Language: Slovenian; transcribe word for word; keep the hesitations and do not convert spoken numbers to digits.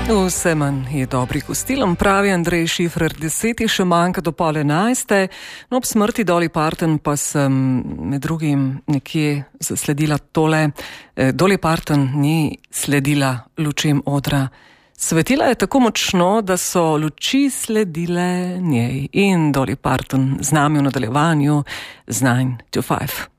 Vse manj je dobrih gostilom, pravi Andrej Šifrer. Deset je še manjka do pol enajste. No, ob smrti Dolly Parton pa sem med drugim nekje zasledila tole. Dolly Parton ni sledila lučem odra. Svetila je tako močno, da so luči sledile njej. In Dolly Parton z nami v nadaljevanju z nine to five.